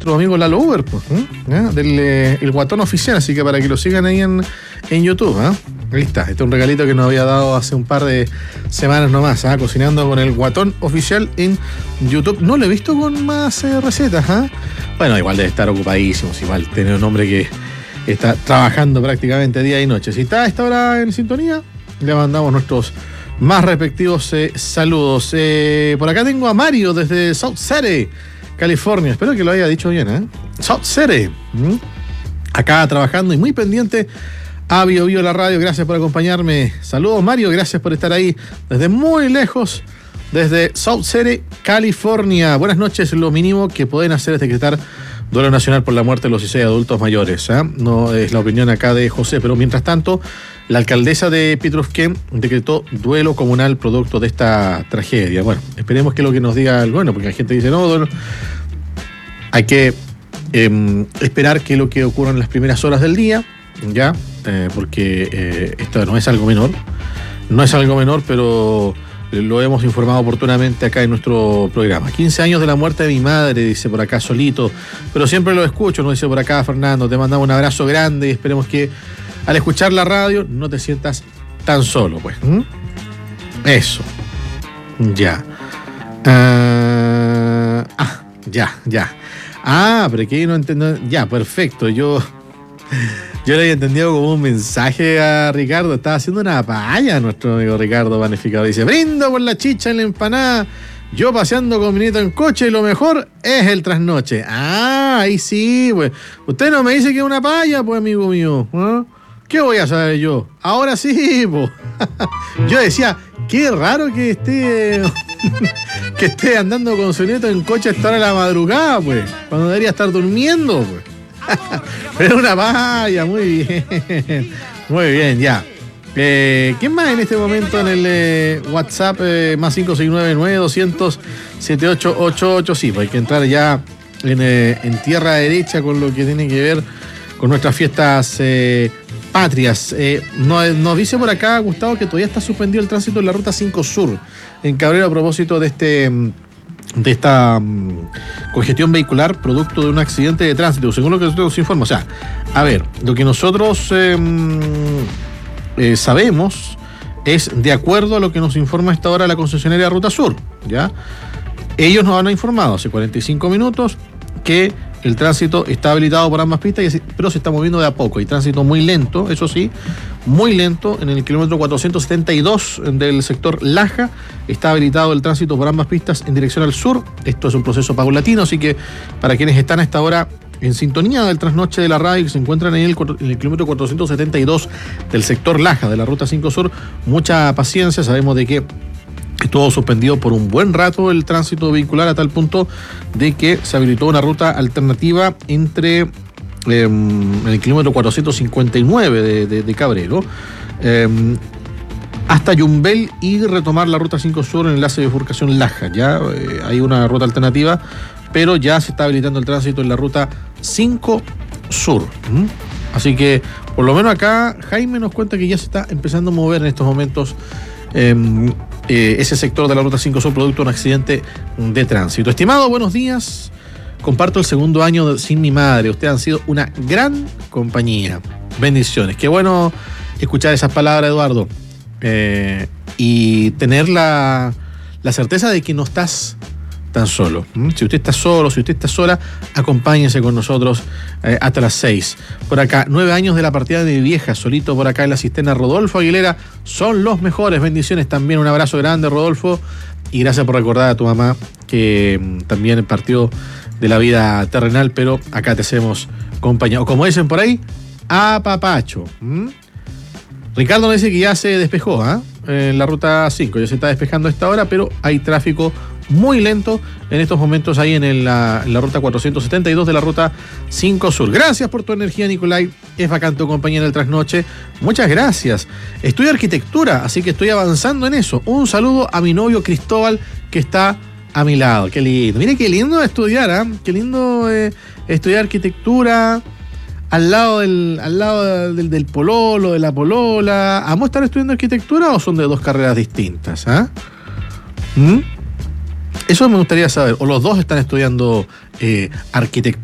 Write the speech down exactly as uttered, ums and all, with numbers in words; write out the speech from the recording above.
nuestro amigo Lalo Uber, pues, ¿eh? del eh, el Guatón Oficial, así que para que lo sigan ahí en, en YouTube, ¿eh? Ahí está, este es un regalito que nos había dado hace un par de semanas nomás, ¿eh? Cocinando con el Guatón Oficial en YouTube. No lo he visto con más eh, recetas, ¿eh? Bueno, igual debe estar ocupadísimo, igual tener un hombre que está trabajando prácticamente día y noche. Si está a esta hora en sintonía, le mandamos nuestros más respectivos eh, saludos. Eh, por acá tengo a Mario desde South City, California. Espero que lo haya dicho bien, ¿eh? South City. ¿Mm? Acá trabajando y muy pendiente a Bio Bio la radio. Gracias por acompañarme. Saludos, Mario. Gracias por estar ahí desde muy lejos, desde South City, California. Buenas noches. Lo mínimo que pueden hacer es decretar duelo nacional por la muerte de los dieciséis adultos mayores, ¿eh? No es la opinión acá de José, pero mientras tanto, la alcaldesa de Pitrufquén decretó duelo comunal producto de esta tragedia. Bueno, esperemos que lo que nos diga el bueno, porque la gente dice, no, duelo. Hay que eh, esperar que lo que ocurra en las primeras horas del día, ya, eh, porque eh, esto no es algo menor, no es algo menor, pero lo hemos informado oportunamente acá en nuestro programa. quince años de la muerte de mi madre, dice por acá Solito, pero siempre lo escucho, nos dice por acá Fernando. Te mandamos un abrazo grande y esperemos que al escuchar la radio no te sientas tan solo, pues. ¿Mm? Eso. Ya. Uh, ah, ya, ya. Ah, pero que no entiendo. Ya, perfecto. Yo... Yo le había entendido como un mensaje a Ricardo. Estaba haciendo una palla nuestro amigo Ricardo Panificador. Dice, brindo por la chicha en la empanada. Yo paseando con mi nieto en coche y lo mejor es el trasnoche. Ah, ahí sí, pues. Usted no me dice que es una palla, pues, amigo mío. ¿Eh? ¿Qué voy a saber yo? Ahora sí, pues. Yo decía, qué raro que esté... que esté andando con su nieto en coche a esta hora de la madrugada, pues. Cuando debería estar durmiendo, pues. Pero una valla, muy bien. Muy bien, ya. Eh, ¿Quién más en este momento en el eh, WhatsApp? Eh, más cinco seis nueve nueve doscientos setenta y ocho ochenta y ocho. Sí, pues hay que entrar ya en, eh, en tierra derecha con lo que tiene que ver con nuestras fiestas eh, patrias. Eh, nos, nos dice por acá, Gustavo, que todavía está suspendido el tránsito en la ruta cinco Sur, en Cabrera, a propósito de este... de esta um, congestión vehicular producto de un accidente de tránsito, según lo que nosotros nos informa. O sea, a ver, lo que nosotros eh, eh, sabemos es de acuerdo a lo que nos informa a esta hora la concesionaria Ruta Sur, ¿ya? Ellos nos han informado hace cuarenta y cinco minutos que el tránsito está habilitado por ambas pistas, pero se está moviendo de a poco. Hay tránsito muy lento, eso sí, muy lento. En el kilómetro cuatrocientos setenta y dos del sector Laja está habilitado el tránsito por ambas pistas en dirección al sur. Esto es un proceso paulatino, así que para quienes están a esta hora en sintonía del trasnoche de la radio, que se encuentran en el, en el kilómetro cuatrocientos setenta y dos del sector Laja de la ruta cinco Sur, mucha paciencia. Sabemos de que estuvo suspendido por un buen rato el tránsito vehicular, a tal punto de que se habilitó una ruta alternativa entre eh, en el kilómetro cuatrocientos cincuenta y nueve de, de, de Cabrero eh, hasta Yumbel y retomar la ruta cinco Sur en el enlace de bifurcación Laja. Ya eh, hay una ruta alternativa, pero ya se está habilitando el tránsito en la ruta cinco Sur. ¿Mm? Así que por lo menos acá Jaime nos cuenta que ya se está empezando a mover en estos momentos Eh, eh, ese sector de la ruta cinco Sur producto de un accidente de tránsito. Estimado, buenos días. Comparto el segundo año de, sin mi madre. Ustedes han sido una gran compañía. Bendiciones. Qué bueno escuchar esas palabras, Eduardo. Eh, y tener la, la certeza de que no estás tan solo. ¿Mm? Si usted está solo, si usted está sola, acompáñense con nosotros eh, hasta las seis. Por acá, nueve años de la partida de mi vieja, Solito por acá en la cisterna. Rodolfo Aguilera, son los mejores. Bendiciones también, un abrazo grande, Rodolfo, y gracias por recordar a tu mamá que mm, también partió de la vida terrenal, pero acá te hacemos compañía. O como dicen por ahí, a papacho. ¿Mm? Ricardo nos dice que ya se despejó, ¿eh? En la ruta cinco, ya se está despejando a esta hora, pero hay tráfico muy lento en estos momentos ahí en, el, la, en la ruta cuatrocientos setenta y dos de la ruta cinco Sur. Gracias por tu energía, Nicolai. Es bacán tu compañía en el trasnoche. Muchas gracias. Estudio arquitectura, así que estoy avanzando en eso. Un saludo a mi novio Cristóbal, que está a mi lado. Qué lindo. Mire qué lindo estudiar, ¿eh? Qué lindo eh, estudiar arquitectura al lado del, al lado del, del pololo, de la polola. ¿Vamos a estar estudiando arquitectura o son de dos carreras distintas? ¿Ah? ¿Mm? Eso me gustaría saber. O los dos están estudiando eh, arquitectura.